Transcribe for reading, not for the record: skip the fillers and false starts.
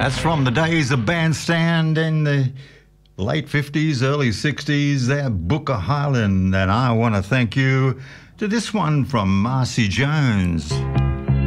That's from the days of Bandstand in the late 50s, early 60s, there, Booker Highland. And I want to thank you to this one from Marcy Jones.